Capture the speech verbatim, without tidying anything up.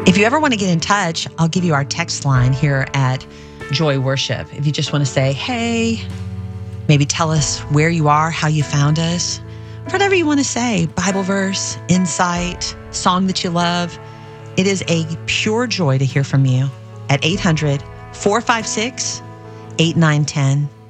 If you ever want to get in touch, I'll give you our text line here at Joy Worship. If you just want to say, hey, maybe tell us where you are, how you found us, whatever you want to say, Bible verse, insight, song that you love. It is a pure joy to hear from you at eight hundred, four five six, eight nine one zero.